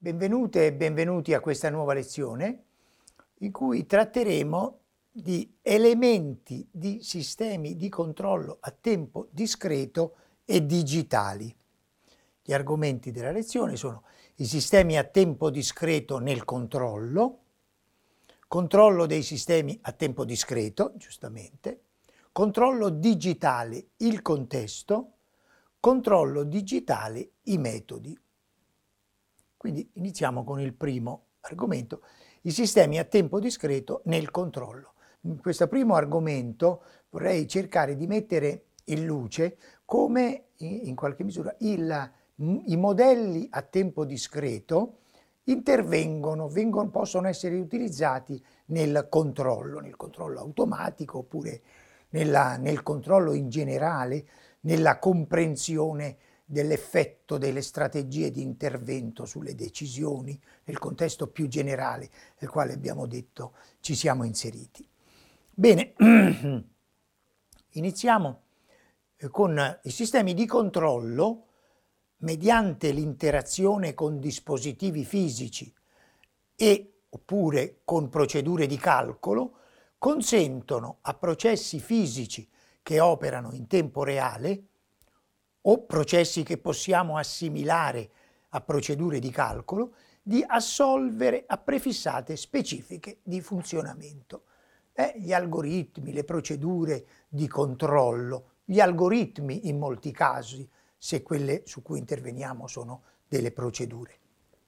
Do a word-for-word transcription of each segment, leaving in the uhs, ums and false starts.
Benvenute e benvenuti a questa nuova lezione in cui tratteremo di elementi di sistemi di controllo a tempo discreto e digitali. Gli argomenti della lezione sono i sistemi a tempo discreto nel controllo, controllo dei sistemi a tempo discreto, giustamente, controllo digitale, il contesto, controllo digitale, i metodi. Quindi iniziamo con il primo argomento, i sistemi a tempo discreto nel controllo. In questo primo argomento vorrei cercare di mettere in luce come in qualche misura il, i modelli a tempo discreto intervengono, vengono, possono essere utilizzati nel controllo, nel controllo automatico oppure nella, nel controllo in generale, nella comprensione dell'effetto delle strategie di intervento sulle decisioni nel contesto più generale nel quale abbiamo detto ci siamo inseriti. Bene, iniziamo con i sistemi di controllo mediante l'interazione con dispositivi fisici e oppure con procedure di calcolo consentono a processi fisici che operano in tempo reale o processi che possiamo assimilare a procedure di calcolo, di assolvere a prefissate specifiche di funzionamento. Eh, gli algoritmi, le procedure di controllo, gli algoritmi in molti casi, se quelle su cui interveniamo sono delle procedure.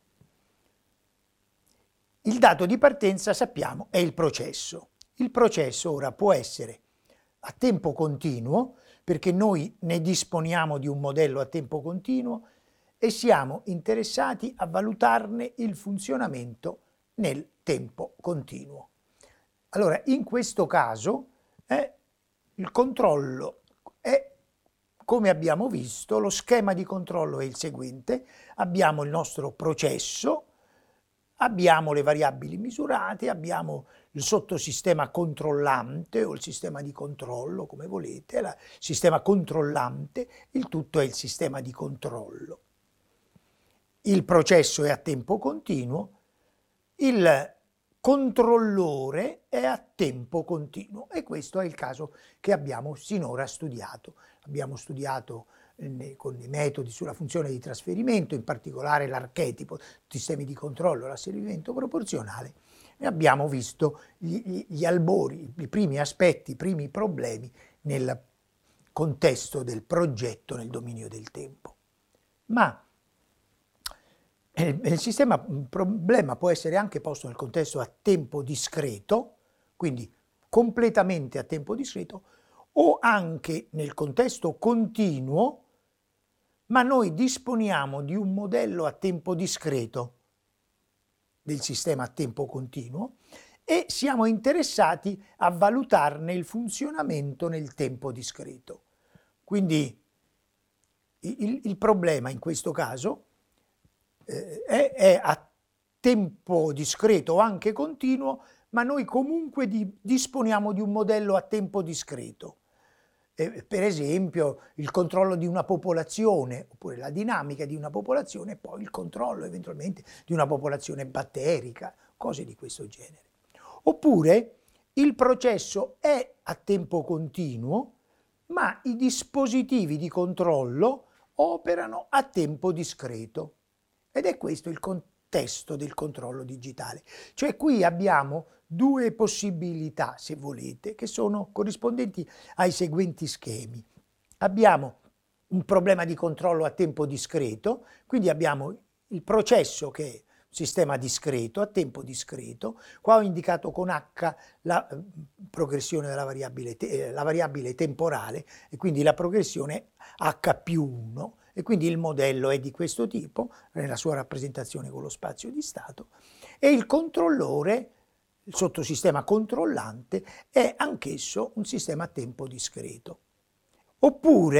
Il dato di partenza, sappiamo, è il processo. Il processo ora può essere a tempo continuo, perché noi ne disponiamo di un modello a tempo continuo e siamo interessati a valutarne il funzionamento nel tempo continuo. Allora, in questo caso, eh, il controllo è, come abbiamo visto, lo schema di controllo è il seguente: abbiamo il nostro processo, abbiamo le variabili misurate, abbiamo il sottosistema controllante o il sistema di controllo, come volete, il sistema controllante, il tutto è il sistema di controllo. Il processo è a tempo continuo, il controllore è a tempo continuo e questo è il caso che abbiamo sinora studiato. Abbiamo studiato con i metodi sulla funzione di trasferimento, in particolare l'archetipo, sistemi di controllo, l'asservimento proporzionale, e abbiamo visto gli, gli albori, i primi aspetti, i primi problemi nel contesto del progetto nel dominio del tempo. Ma il sistema, il problema può essere anche posto nel contesto a tempo discreto, quindi completamente a tempo discreto, o anche nel contesto continuo, ma noi disponiamo di un modello a tempo discreto del sistema a tempo continuo e siamo interessati a valutarne il funzionamento nel tempo discreto. Quindi il, il problema in questo caso eh, è, è a tempo discreto o anche continuo, ma noi comunque di, disponiamo di un modello a tempo discreto. Eh, per esempio il controllo di una popolazione, oppure la dinamica di una popolazione, e poi il controllo eventualmente di una popolazione batterica, cose di questo genere. Oppure il processo è a tempo continuo, ma i dispositivi di controllo operano a tempo discreto. Ed è questo il contesto del controllo digitale. Cioè qui abbiamo due possibilità, se volete, che sono corrispondenti ai seguenti schemi. Abbiamo un problema di controllo a tempo discreto, quindi abbiamo il processo che è un sistema discreto, a tempo discreto. Qua ho indicato con H la progressione della variabile, te, la variabile temporale e quindi la progressione H più uno. E quindi il modello è di questo tipo, nella sua rappresentazione con lo spazio di stato, e il controllore, il sottosistema controllante, è anch'esso un sistema a tempo discreto. Oppure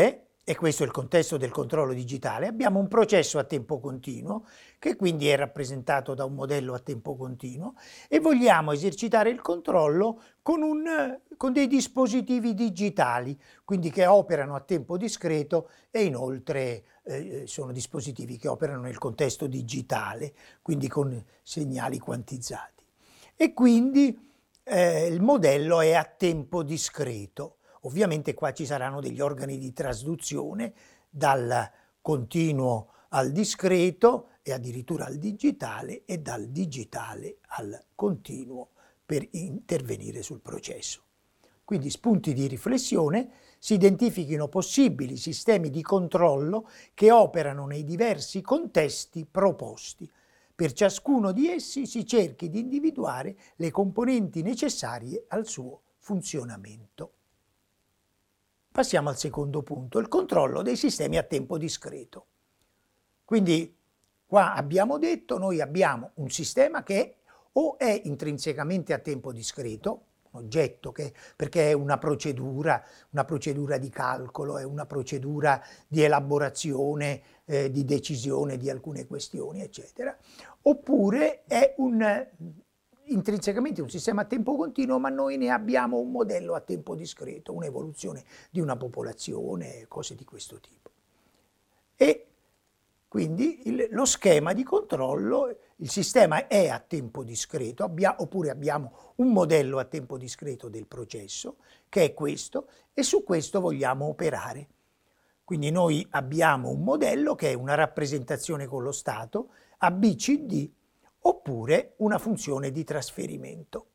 e questo è il contesto del controllo digitale, abbiamo un processo a tempo continuo, che quindi è rappresentato da un modello a tempo continuo, e vogliamo esercitare il controllo con, un, con dei dispositivi digitali, quindi che operano a tempo discreto e inoltre eh, sono dispositivi che operano nel contesto digitale, quindi con segnali quantizzati. E quindi eh, il modello è a tempo discreto. Ovviamente qua ci saranno degli organi di trasduzione dal continuo al discreto e addirittura al digitale e dal digitale al continuo per intervenire sul processo. Quindi spunti di riflessione: si identifichino possibili sistemi di controllo che operano nei diversi contesti proposti. Per ciascuno di essi si cerchi di individuare le componenti necessarie al suo funzionamento. Passiamo al secondo punto, il controllo dei sistemi a tempo discreto. Quindi qua abbiamo detto, noi abbiamo un sistema che o è intrinsecamente a tempo discreto, un oggetto che, perché è una procedura, una procedura di calcolo, è una procedura di elaborazione, eh, di decisione di alcune questioni, eccetera, oppure è un intrinsecamente un sistema a tempo continuo, ma noi ne abbiamo un modello a tempo discreto, un'evoluzione di una popolazione, cose di questo tipo. E quindi il, lo schema di controllo, il sistema è a tempo discreto, abbia, oppure abbiamo un modello a tempo discreto del processo, che è questo, e su questo vogliamo operare. Quindi noi abbiamo un modello che è una rappresentazione con lo stato, A B C D, oppure una funzione di trasferimento.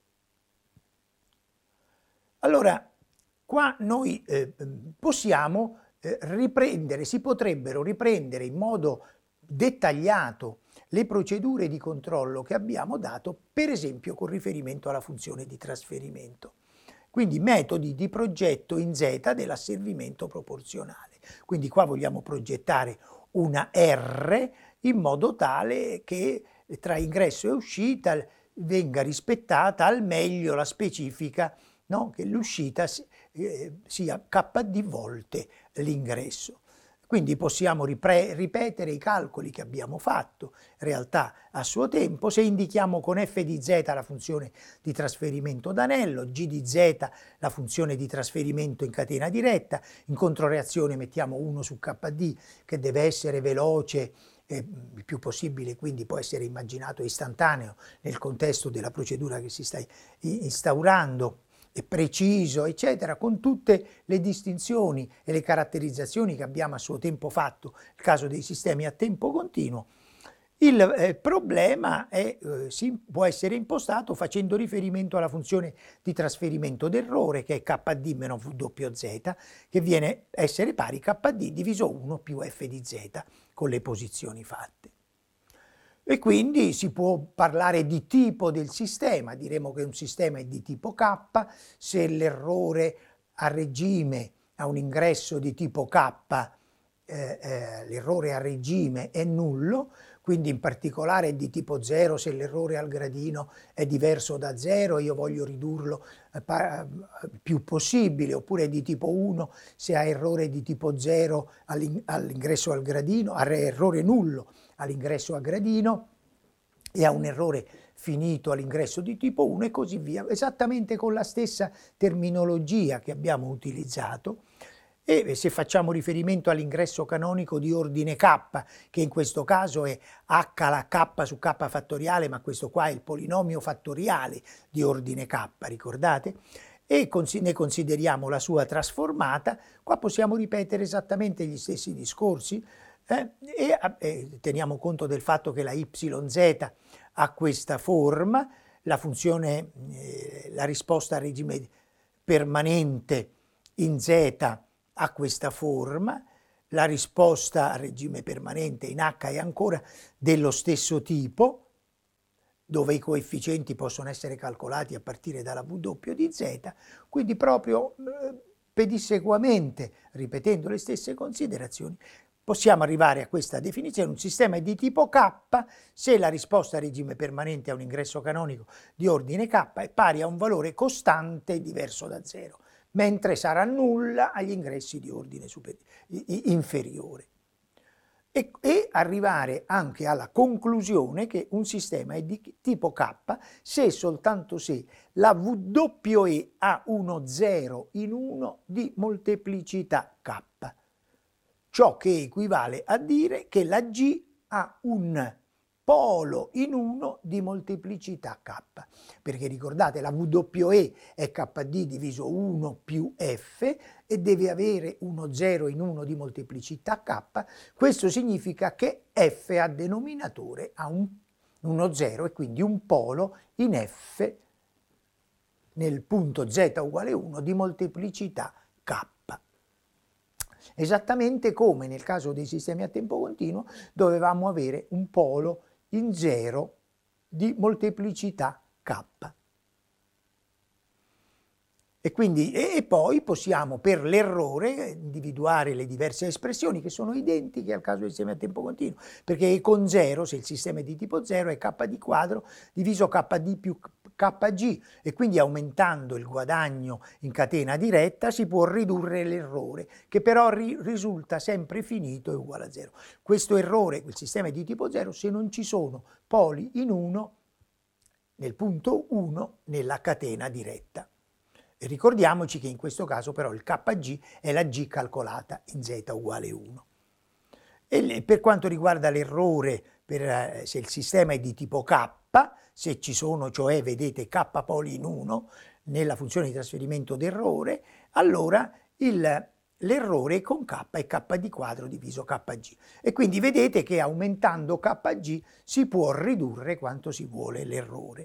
Allora, qua noi eh, possiamo eh, riprendere, si potrebbero riprendere in modo dettagliato le procedure di controllo che abbiamo dato, per esempio con riferimento alla funzione di trasferimento. Quindi metodi di progetto in Z dell'asservimento proporzionale. Quindi qua vogliamo progettare una R in modo tale che tra ingresso e uscita venga rispettata al meglio la specifica, no? Che l'uscita eh, sia K D volte l'ingresso. Quindi possiamo ripetere i calcoli che abbiamo fatto, in realtà a suo tempo, se indichiamo con f di z la funzione di trasferimento d'anello, g di z la funzione di trasferimento in catena diretta, in controreazione mettiamo uno su K D che deve essere veloce, eh, il più possibile, quindi può essere immaginato istantaneo nel contesto della procedura che si sta instaurando, è preciso, eccetera, con tutte le distinzioni e le caratterizzazioni che abbiamo a suo tempo fatto nel caso dei sistemi a tempo continuo. Il eh, problema è, eh, si può essere impostato facendo riferimento alla funzione di trasferimento d'errore, che è K D meno V W Z, che viene a essere pari K D diviso uno più f di z, con le posizioni fatte. E quindi si può parlare di tipo del sistema, diremo che un sistema è di tipo K se l'errore a regime ha un ingresso di tipo K, eh, eh, l'errore a regime è nullo, quindi in particolare è di tipo zero se l'errore al gradino è diverso da zero, io voglio ridurlo eh, più possibile, oppure è di tipo uno se ha errore di tipo zero all'ingresso al gradino, ha errore nullo all'ingresso a gradino e ha un errore finito all'ingresso di tipo uno e così via, esattamente con la stessa terminologia che abbiamo utilizzato. E se facciamo riferimento all'ingresso canonico di ordine K, che in questo caso è H alla K su K fattoriale, ma questo qua è il polinomio fattoriale di ordine K, ricordate? E ne consideriamo la sua trasformata, qua possiamo ripetere esattamente gli stessi discorsi, Eh, e eh, teniamo conto del fatto che la Y Z ha questa forma, la funzione, eh, la risposta a regime permanente in Z ha questa forma, la risposta a regime permanente in H è ancora dello stesso tipo, dove i coefficienti possono essere calcolati a partire dalla W di Z, quindi proprio eh, pedissequamente, ripetendo le stesse considerazioni, possiamo arrivare a questa definizione: un sistema è di tipo K se la risposta a regime permanente a un ingresso canonico di ordine K è pari a un valore costante diverso da zero. mentre sarà nulla agli ingressi di ordine superiore, inferiore. E, e arrivare anche alla conclusione che un sistema è di tipo K se e soltanto se la W E ha uno zero in uno di molteplicità K, ciò che equivale a dire che la G ha un polo in uno di molteplicità K, perché ricordate la W E è K D diviso uno più F e deve avere uno zero in uno di molteplicità K. Questo significa che F a denominatore ha un, uno zero e quindi un polo in F nel punto Z uguale uno di molteplicità K. Esattamente come nel caso dei sistemi a tempo continuo dovevamo avere un polo in zero di molteplicità K. E, quindi, e poi possiamo per l'errore individuare le diverse espressioni che sono identiche al caso dei sistemi a tempo continuo, perché con zero, se il sistema è di tipo zero, è K D quadro diviso K D più K G, e quindi aumentando il guadagno in catena diretta si può ridurre l'errore, che però ri risulta sempre finito e uguale a zero. Questo errore, il sistema è di tipo zero se non ci sono poli in uno nel punto uno nella catena diretta. E ricordiamoci che in questo caso però il K G è la G calcolata in Z uguale uno. E per quanto riguarda l'errore, per se il sistema è di tipo K, se ci sono, cioè vedete K poli in uno nella funzione di trasferimento d'errore, allora l'errore con K è K D quadro diviso K G. E quindi vedete che aumentando K G si può ridurre quanto si vuole l'errore.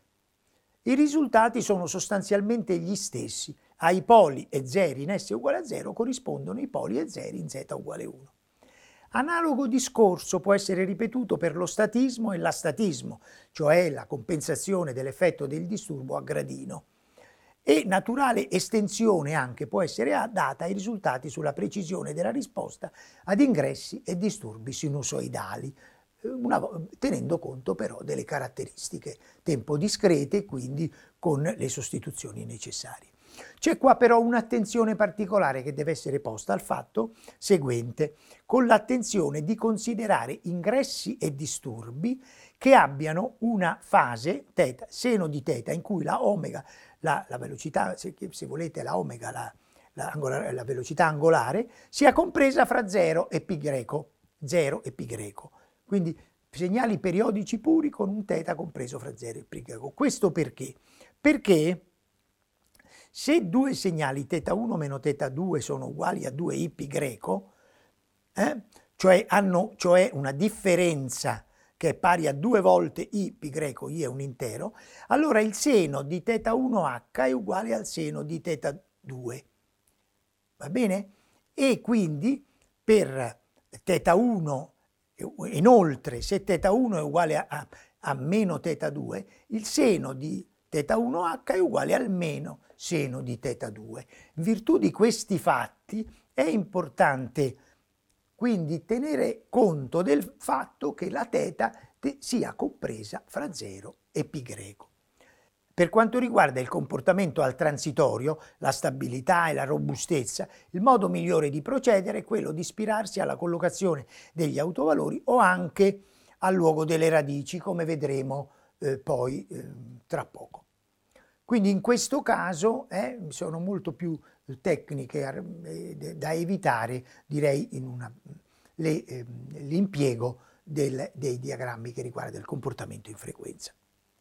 I risultati sono sostanzialmente gli stessi. Ai poli e zeri in S uguale a zero corrispondono i poli e zeri in Z uguale uno. Analogo discorso può essere ripetuto per lo statismo e l'astatismo, cioè la compensazione dell'effetto del disturbo a gradino. E naturale estensione anche può essere data ai risultati sulla precisione della risposta ad ingressi e disturbi sinusoidali, Una, tenendo conto però delle caratteristiche tempo discrete e quindi con le sostituzioni necessarie. C'è qua però un'attenzione particolare che deve essere posta al fatto seguente, con l'attenzione di considerare ingressi e disturbi che abbiano una fase teta, seno di teta, in cui la omega, la, la velocità, se, se volete la omega, la, la, angolare, la velocità angolare, sia compresa fra zero e pi greco, zero e pi greco. Quindi segnali periodici puri con un θ compreso fra zero e pi greco. Questo perché? Perché se due segnali θ uno meno θ due sono uguali a due i pi greco, eh, cioè hanno cioè una differenza che è pari a due volte i pi greco, i è un intero, allora il seno di θ uno h è uguale al seno di θ due. Va bene? E quindi per θ uno, inoltre, se θ uno è uguale a, a, a meno θ due, il seno di θ uno h è uguale al meno seno di θ due. In virtù di questi fatti è importante quindi tenere conto del fatto che la θ sia compresa fra zero e pi greco. Per quanto riguarda il comportamento al transitorio, la stabilità e la robustezza, il modo migliore di procedere è quello di ispirarsi alla collocazione degli autovalori o anche al luogo delle radici, come vedremo eh, poi eh, tra poco. Quindi in questo caso eh, sono molto più tecniche eh, da evitare, direi, in una, le, eh, l'impiego del, dei diagrammi che riguarda il comportamento in frequenza.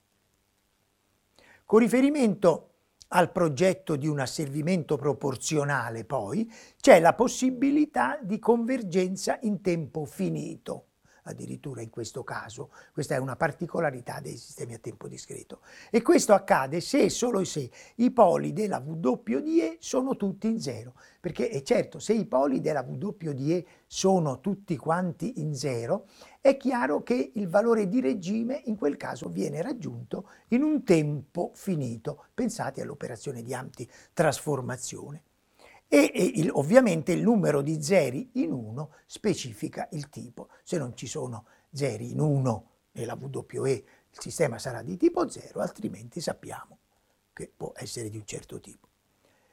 Con riferimento al progetto di un asservimento proporzionale, poi, c'è la possibilità di convergenza in tempo finito, addirittura in questo caso. Questa è una particolarità dei sistemi a tempo discreto. E questo accade se e solo se i poli della W di E sono tutti in zero. Perché è certo, se i poli della W di E sono tutti quanti in zero, è chiaro che il valore di regime in quel caso viene raggiunto in un tempo finito. Pensate all'operazione di antitrasformazione. E, e il, ovviamente il numero di zeri in uno specifica il tipo. Se non ci sono zeri in uno nella W E, il sistema sarà di tipo zero, altrimenti sappiamo che può essere di un certo tipo.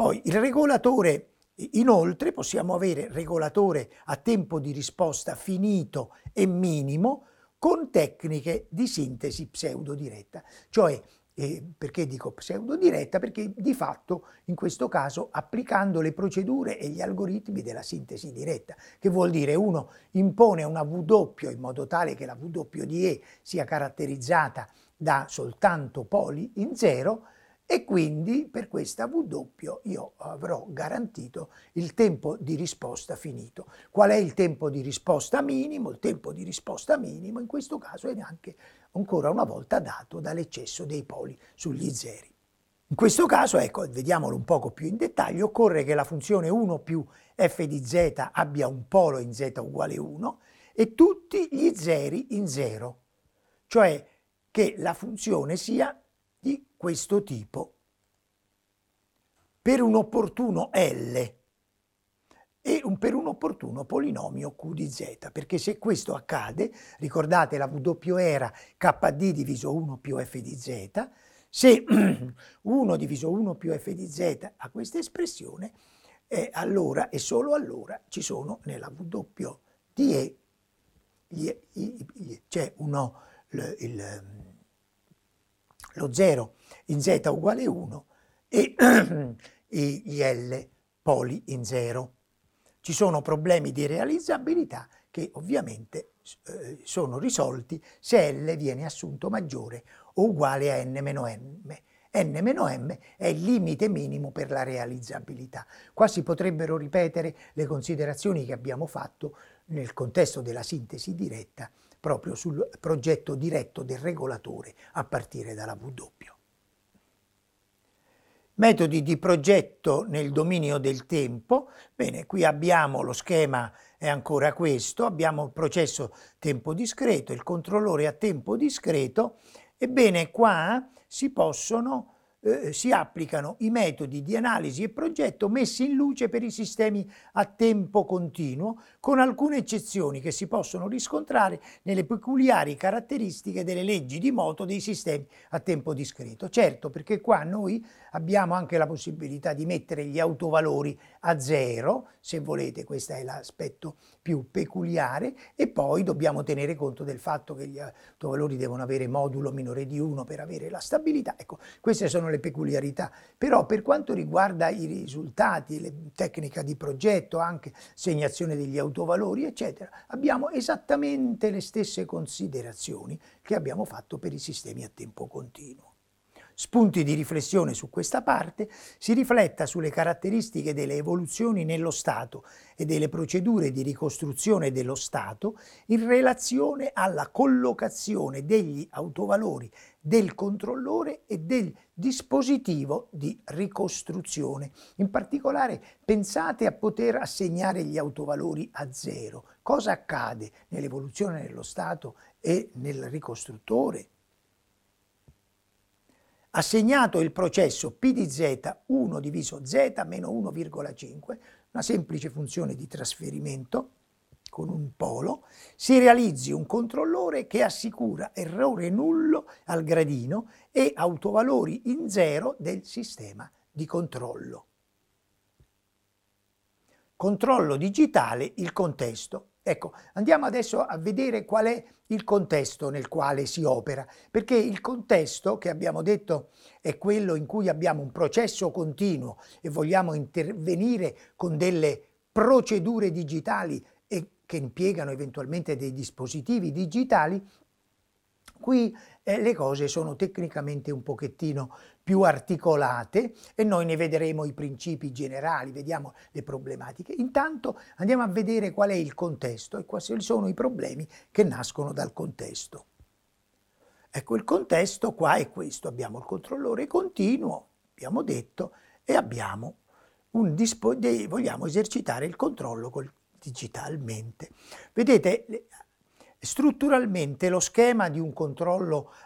Poi il regolatore, inoltre possiamo avere regolatore a tempo di risposta finito e minimo con tecniche di sintesi pseudodiretta, cioè eh, perché dico pseudodiretta? Perché di fatto in questo caso applicando le procedure e gli algoritmi della sintesi diretta, che vuol dire uno impone una V doppio in modo tale che la V doppio di E sia caratterizzata da soltanto poli in zero, e quindi per questa V doppio io avrò garantito il tempo di risposta finito. Qual è il tempo di risposta minimo? Il tempo di risposta minimo in questo caso è anche ancora una volta dato dall'eccesso dei poli sugli zeri. In questo caso, ecco, vediamolo un poco più in dettaglio, occorre che la funzione uno più f di z abbia un polo in z uguale uno e tutti gli zeri in zero, cioè che la funzione sia di questo tipo per un opportuno L e un, per un opportuno polinomio Q di z, perché se questo accade, ricordate la V doppio era K D diviso uno più f di z, se uno diviso uno più f di z ha questa espressione, eh, allora e solo allora ci sono nella V doppio di E, gli, gli, gli, c'è uno, il, il, lo zero in z uguale uno e gli L poli in zero. Ci sono problemi di realizzabilità che ovviamente eh, sono risolti se L viene assunto maggiore o uguale a n meno m. n meno m è il limite minimo per la realizzabilità. Qua si potrebbero ripetere le considerazioni che abbiamo fatto nel contesto della sintesi diretta proprio sul progetto diretto del regolatore a partire dalla V doppio. Metodi di progetto nel dominio del tempo. Bene, qui abbiamo lo schema, è ancora questo, abbiamo il processo tempo discreto, il controllore a tempo discreto. Ebbene, qua si possono, eh, si applicano i metodi di analisi e progetto messi in luce per i sistemi a tempo continuo, con alcune eccezioni che si possono riscontrare nelle peculiari caratteristiche delle leggi di moto dei sistemi a tempo discreto. Certo, perché qua noi abbiamo anche la possibilità di mettere gli autovalori a zero, se volete, questo è l'aspetto più peculiare, e poi dobbiamo tenere conto del fatto che gli autovalori devono avere modulo minore di uno per avere la stabilità. Ecco, queste sono le peculiarità. Però per quanto riguarda i risultati, le tecniche di progetto, anche segnazione degli autovalori, eccetera, abbiamo esattamente le stesse considerazioni che abbiamo fatto per i sistemi a tempo continuo. Spunti di riflessione su questa parte: si rifletta sulle caratteristiche delle evoluzioni nello stato e delle procedure di ricostruzione dello stato in relazione alla collocazione degli autovalori del controllore e del dispositivo di ricostruzione. In particolare pensate a poter assegnare gli autovalori a zero. Cosa accade nell'evoluzione nello stato e nel ricostruttore? Assegnato il processo P di z uno diviso z meno uno virgola cinque, una semplice funzione di trasferimento con un polo, si realizzi un controllore che assicura errore nullo al gradino e autovalori in zero del sistema di controllo. Controllo digitale, il contesto. Ecco, andiamo adesso a vedere qual è il contesto nel quale si opera, perché il contesto, che abbiamo detto è quello in cui abbiamo un processo continuo e vogliamo intervenire con delle procedure digitali e che impiegano eventualmente dei dispositivi digitali. Qui eh, le cose sono tecnicamente un pochettino più articolate e noi ne vedremo i principi generali, vediamo le problematiche. Intanto andiamo a vedere qual è il contesto e quali sono i problemi che nascono dal contesto. Ecco, il contesto qua è questo: abbiamo il controllore continuo, abbiamo detto, e abbiamo un dispo- vogliamo esercitare il controllo col, digitalmente. Vedete, strutturalmente lo schema di un controllo